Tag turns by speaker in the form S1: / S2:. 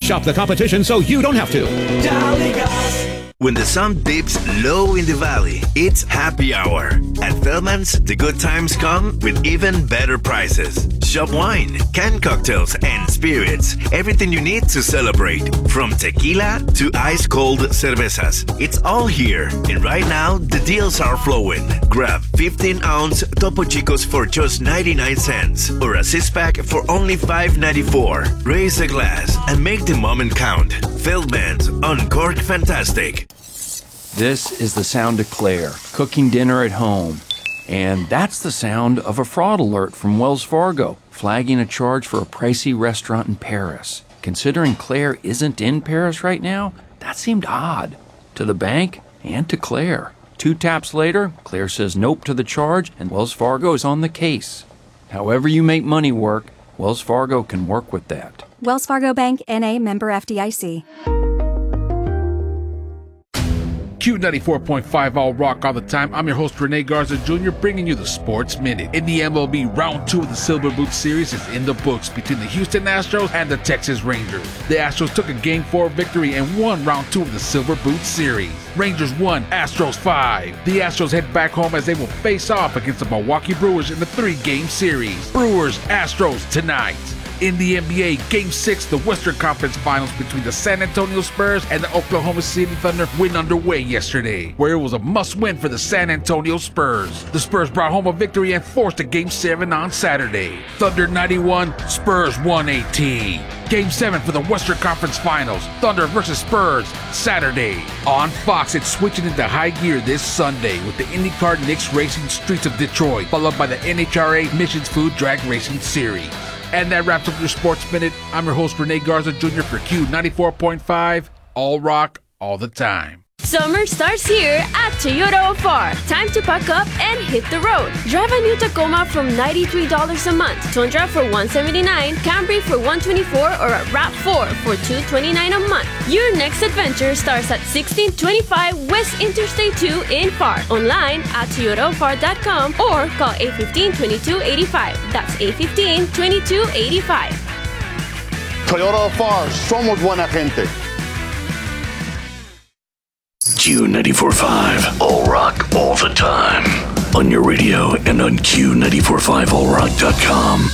S1: Shop the competition so you don't have to.
S2: When the sun dips low in the valley, it's happy hour. At Feldman's, the good times come with even better prices. Shop wine, canned cocktails, and spirits. Everything you need to celebrate. From tequila to ice-cold cervezas. It's all here. And right now, the deals are flowing. Grab 15-ounce Topo Chicos for just 99 cents. Or a 6-pack for only $5.94. Raise a glass and make the moment count. Feldman's Uncork Fantastic.
S3: This is the sound of Claire, cooking dinner at home. And that's the sound of a fraud alert from Wells Fargo, flagging a charge for a pricey restaurant in Paris. Considering Claire isn't in Paris right now, that seemed odd. To the bank and to Claire. 2 taps later, Claire says nope to the charge, and Wells Fargo is on the case. However you make money work, Wells Fargo can work with that.
S4: Wells Fargo Bank, N.A., member FDIC.
S5: Q94.5 All Rock All the Time. I'm your host, Rene Garza Jr., bringing you the Sports Minute. In the MLB, Round 2 of the Silver Boot Series is in the books between the Houston Astros and the Texas Rangers. The Astros took a Game 4 victory and won Round 2 of the Silver Boot Series. Rangers 1, Astros 5. The Astros head back home as they will face off against the Milwaukee Brewers in the 3-game series. Brewers, Astros tonight. In the NBA, Game 6, the Western Conference Finals between the San Antonio Spurs and the Oklahoma City Thunder went underway yesterday, where it was a must-win for the San Antonio Spurs. The Spurs brought home a victory and forced a Game 7 on Saturday. Thunder 91, Spurs 118. Game 7 for the Western Conference Finals, Thunder versus Spurs, Saturday. On Fox, it's switching into high gear this Sunday with the IndyCar Knicks Racing Streets of Detroit, followed by the NHRA Missions Food Drag Racing Series. And that wraps up your Sports Minute. I'm your host, Rene Garza Jr. for Q94.5, All Rock, All the Time.
S6: Summer starts here at Toyota Ofar. Time to pack up and hit the road. Drive a new Tacoma from $93 a month, Tundra for $179, Camry for $124, or a RAV4 for $229 a month. Your next adventure starts at 1625 West Interstate 2 in FAR. Online at toyotaofar.com or call 815-2285. That's 815-2285.
S7: Toyota Ofar, somos buena gente.
S8: Q94.5, All Rock, all the time. On your radio and on Q945allrock.com.